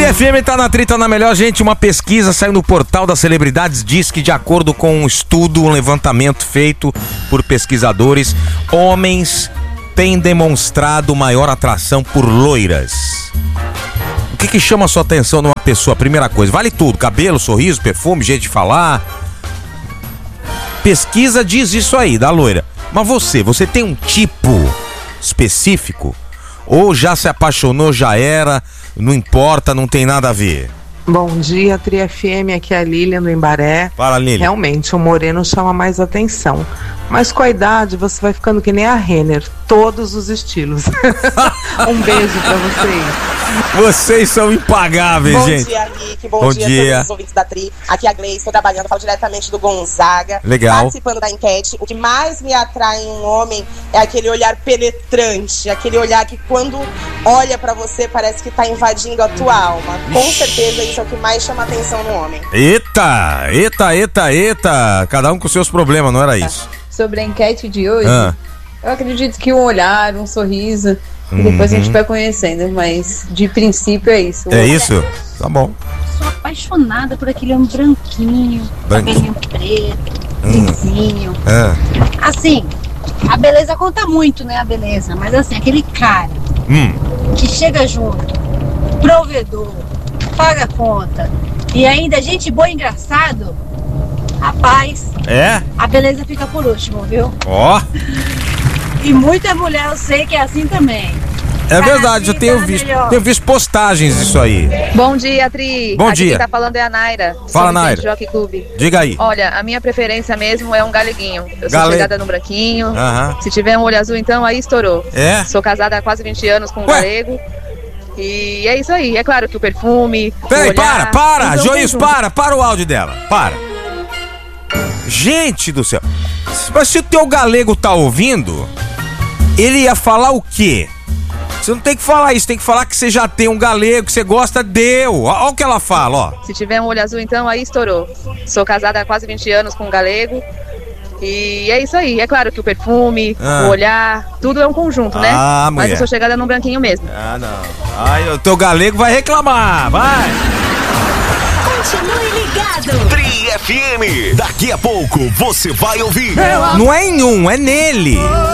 FM tá na treta na melhor, gente. Uma pesquisa saiu no portal das celebridades diz que, de acordo com um estudo, um levantamento feito por pesquisadores, homens têm demonstrado maior atração por loiras. O que chama a sua atenção numa pessoa? Primeira coisa, vale tudo: cabelo, sorriso, perfume, jeito de falar. Pesquisa diz isso aí, da loira. Mas você tem um tipo específico? Ou já se apaixonou, já era, não importa, não tem nada a ver? Bom dia, Tri FM, aqui é a Lilian do Embaré. Fala, Lilian. Realmente, o moreno chama mais atenção. Mas com a idade, você vai ficando que nem a Renner, todos os estilos. Um beijo pra vocês. Vocês são impagáveis, gente. Bom dia, Rick. Bom dia a todos os ouvintes da Tri. Aqui é a Gleice, estou trabalhando, falo diretamente do Gonzaga. Legal. Participando da enquete. O que mais me atrai em um homem é aquele olhar penetrante, aquele olhar que quando olha pra você parece que tá invadindo a tua alma. Com certeza isso é o que mais chama atenção no homem. Eita. Cada um com seus problemas, não era isso? Sobre a enquete de hoje, eu acredito que um olhar, um sorriso, e depois a gente vai conhecendo, mas de princípio é isso. É isso? Tá bom. Sou apaixonada por aquele homem branquinho, cabelinho preto, lisinho. Assim, a beleza conta muito, né? A beleza, mas assim, aquele cara que chega junto, provedor, paga a conta e ainda é gente boa e engraçado, rapaz, a beleza fica por último, viu? Ó. E muita mulher eu sei que é assim também. É verdade, eu tenho visto postagens disso aí. Bom dia, Tri. Bom dia. Quem tá falando é a Naira. Fala, Naira. Jockey Clube. Diga aí. Olha, a minha preferência mesmo é um galeguinho. Eu sou chegada no branquinho. Se tiver um olho azul, então aí estourou. Sou casada há quase 20 anos com um galego. E é isso aí. É claro que o perfume. Peraí, para! Joias, para o áudio dela. Para. Gente do céu. Mas se o teu galego tá ouvindo, ele ia falar o quê? Você não tem que falar isso, tem que falar que você já tem um galego, que você gosta deu. Olha o que ela fala, ó. Se tiver um olho azul, então aí estourou. Sou casada há quase 20 anos com um galego. E é isso aí. É claro que o perfume, o olhar, tudo é um conjunto, né? Mulher. Mas eu sou chegada num branquinho mesmo. Não. Ai, o teu galego vai reclamar, vai. Continue ligado. Tri FM. Daqui a pouco você vai ouvir. Não é em um, é nele.